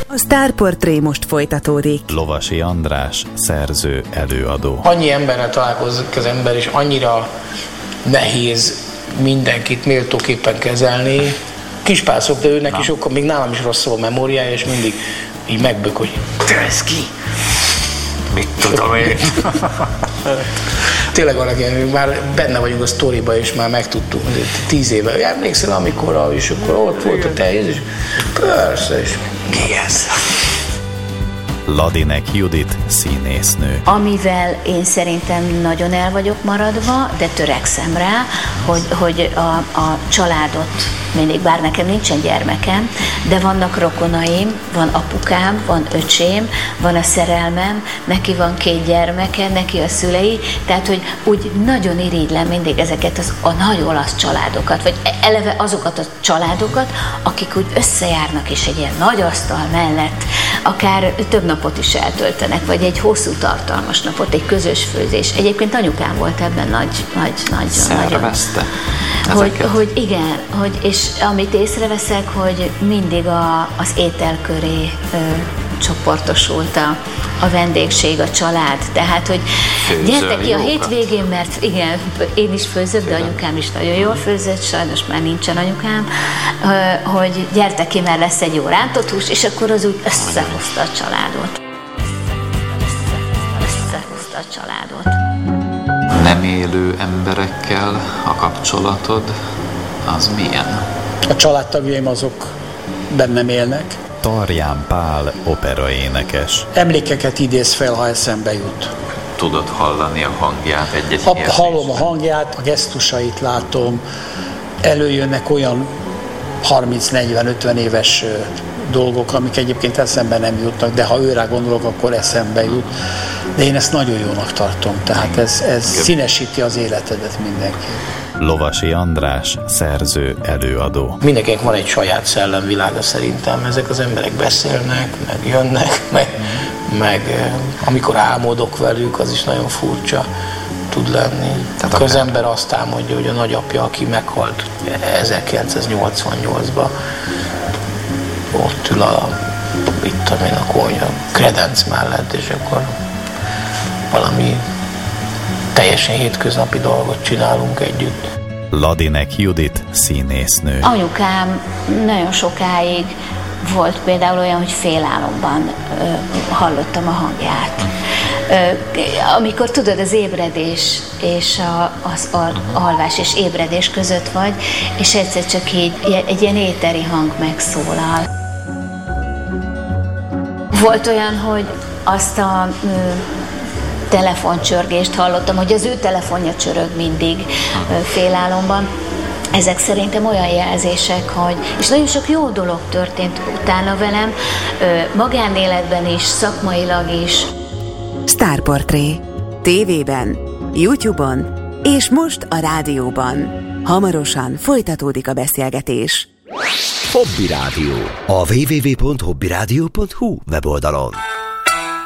A Sztárportré most folytatódik. Lovasi András, szerző, előadó. Annyi emberrel találkozik az ember, és annyira nehéz mindenkit méltóképpen kezelni. Kispászok, de őnek is akkor még nálam is rosszul a memóriája, és mindig így megbök, hogy te ez ki? Mit tudom én? Tényleg valaki, már benne vagyunk a sztoriba, és már megtudtuk, 10 éve. Emlékszel, amikor és akkor ott volt a tehéz, és persze, és ki ez? Ladinek Judit, színésznő. Amivel én szerintem nagyon el vagyok maradva, de törekszem rá, hogy a családot mindig, bár nekem nincsen gyermekem, de vannak rokonaim, van apukám, van öcsém, van a szerelmem, neki van 2 gyermeke, neki a szülei, tehát hogy úgy nagyon irigylem mindig ezeket a nagy olasz családokat, vagy eleve azokat a családokat, akik úgy összejárnak és egy ilyen nagy asztal mellett akár több napot is eltöltenek, vagy egy hosszú tartalmas napot, egy közös főzés. Egyébként anyukám volt ebben nagyon. Szervezte? Hogy igen, és amit észreveszek, hogy mindig az étel köré csoportosult a vendégség, a család. Tehát, hogy gyertek ki a hétvégén, mert igen, én is főzök, de anyukám is nagyon jól főzött, sajnos már nincsen anyukám, hogy gyertek ki, mert lesz egy jó rántott hús, és akkor az úgy összehozta a családot. Összehozta a családot. Nem élő emberekkel a kapcsolatod, az milyen? A családtagjaim azok bennem élnek. Tarján Pál, operaénekes. Emlékeket idéz fel, ha eszembe jut. Tudod hallani a hangját egy-egy Hallom a hangját, a gesztusait látom, előjönnek olyan 30-40-50 éves dolgok, amik egyébként eszembe nem jutnak, de ha őrá gondolok, akkor eszembe jut. De én ezt nagyon jónak tartom, tehát ez színesíti az életedet mindenki. Lovasi András, szerző, előadó. Mindenkinek van egy saját szellemvilága szerintem. Ezek az emberek beszélnek, meg jönnek, meg amikor álmodok velük, az is nagyon furcsa tud lenni. Tehát az ember azt álmodja, hogy a nagyapja, aki meghalt 1988-ban, ott ül a kónya kredenc mellett, és akkor valami teljesen hétköznapi dolgot csinálunk együtt. Ladinek Judit, színésznő. Anyukám nagyon sokáig volt például olyan, hogy félálomban hallottam a hangját. Amikor tudod, az ébredés és az alvás és ébredés között vagy, és egyszer csak így egy ilyen éteri hang megszólal. Volt olyan, hogy azt a telefoncsörgést hallottam, hogy az ő telefonja csörög mindig félálomban. Ezek szerintem olyan jelzések, hogy... És nagyon sok jó dolog történt utána velem, magánéletben is, szakmailag is. Sztárportré. TV-ben, YouTube-on és most a rádióban. Hamarosan folytatódik a beszélgetés. Hobby Rádió. A www.hobbyradio.hu weboldalon.